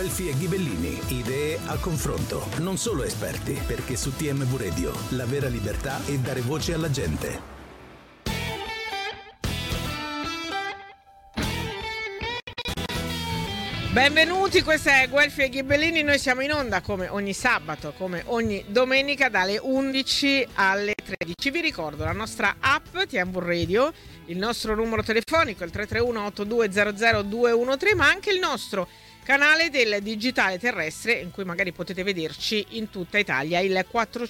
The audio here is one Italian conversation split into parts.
Guelfi e Ghibellini, idee a confronto, non solo esperti, perché su TMV Radio la vera libertà è dare voce alla gente. Benvenuti, questa è Guelfi e Ghibellini. Noi siamo in onda come ogni sabato, come ogni domenica dalle 11 alle 13. Vi ricordo la nostra app TMV Radio, il nostro numero telefonico il 331-8200-213, ma anche il nostro canale del digitale terrestre in cui magari potete vederci in tutta Italia, il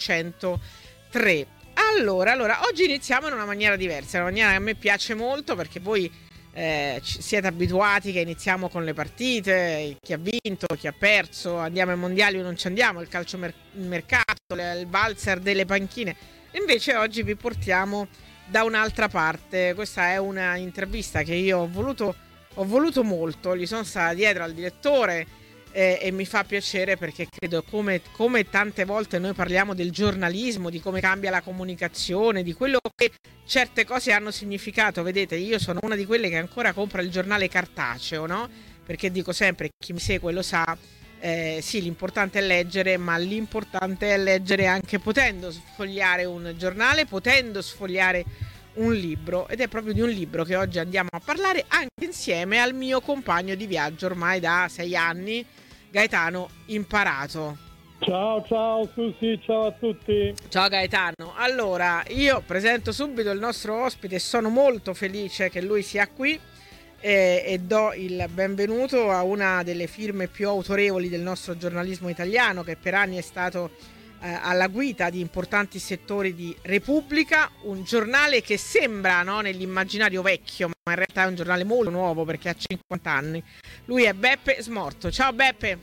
403. Allora, oggi iniziamo in una maniera diversa, una maniera che a me piace molto perché voi siete abituati che iniziamo con le partite, chi ha vinto, chi ha perso, andiamo ai mondiali o non ci andiamo, il calcio mercato, il valzer delle panchine. Invece oggi vi portiamo da un'altra parte. Questa è una intervista che io ho voluto molto, gli sono stata dietro al direttore e mi fa piacere perché credo come tante volte noi parliamo del giornalismo, di come cambia la comunicazione, di quello che certe cose hanno significato. Vedete, io sono una di quelle che ancora compra il giornale cartaceo, no? Perché dico sempre, chi mi segue lo sa, sì, l'importante è leggere, ma l'importante è leggere anche potendo sfogliare un giornale, potendo sfogliare un libro, ed è proprio di un libro che oggi andiamo a parlare anche insieme al mio compagno di viaggio ormai da 6 anni, Gaetano Imparato. Ciao Susi, ciao a tutti. Ciao Gaetano. Allora, io presento subito il nostro ospite e sono molto felice che lui sia qui e do il benvenuto a una delle firme più autorevoli del nostro giornalismo italiano, che per anni è stato alla guida di importanti settori di Repubblica, un giornale che sembra, no, nell'immaginario vecchio, ma in realtà è un giornale molto nuovo perché ha 50 anni. Lui è Beppe Smorto. Ciao Beppe.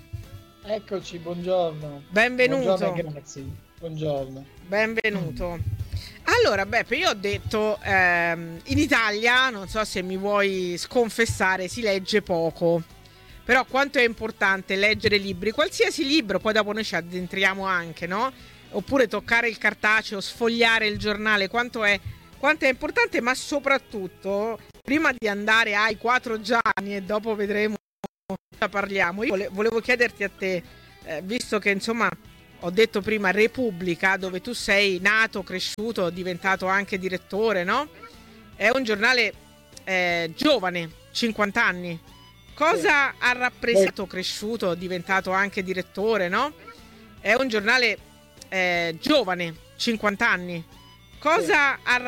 Eccoci, buongiorno. Benvenuto. Buongiorno, grazie. Buongiorno. Benvenuto. Allora Beppe, io ho detto in Italia, non so se mi vuoi sconfessare, si legge poco. Però quanto è importante leggere libri, qualsiasi libro, poi dopo noi ci addentriamo anche, no? Oppure toccare il cartaceo, sfogliare il giornale, quanto è importante, ma soprattutto, prima di andare ai 4 giorni e dopo vedremo cosa parliamo, io volevo chiederti a te, visto che insomma ho detto prima Repubblica, dove tu sei nato, cresciuto, diventato anche direttore, no? È un giornale giovane, 50 anni. Cosa ha rappresentato, cresciuto, diventato anche direttore, no? È un giornale giovane, 50 anni. Cosa ha